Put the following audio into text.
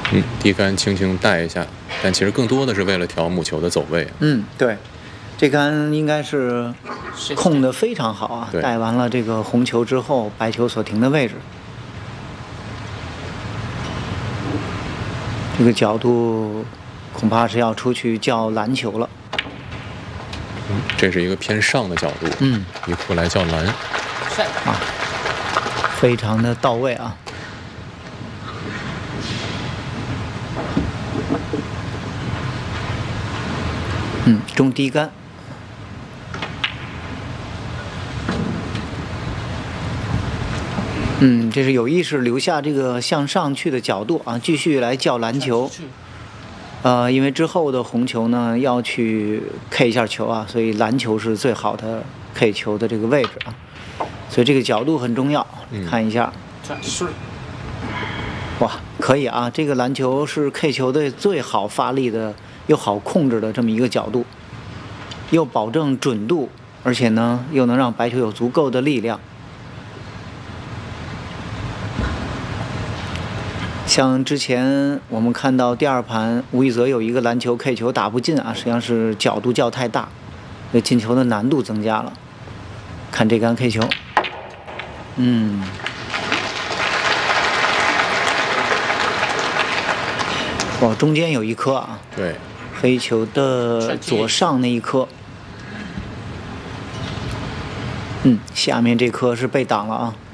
低杆轻轻带一下，但其实更多的是为了调母球的走位。 对，这杆应该是控得非常好啊，带完了这个红球之后，白球所停的位置，这个角度恐怕是要出去叫蓝球了。 这是一个偏上的角度，一库来叫蓝， 非常的到位啊。中低杆，这是有意识留下这个向上去的角度啊，继续来叫蓝球。因为之后的红球呢要去 K 一下球啊，所以蓝球是最好的 K 球的这个位置啊，所以这个角度很重要。看一下，哇，可以啊，这个蓝球是 K 球的最好发力的又好控制的这么一个角度，又保证准度，而且呢又能让白球有足够的力量。像之前我们看到第二盘吴亦泽有一个蓝球 K 球打不进啊，实际上是角度较太大，对进球的难度增加了。看这杆 K 球，哇，中间有一颗啊， 对， 黑球的左上那一颗，下面这颗是被挡了啊。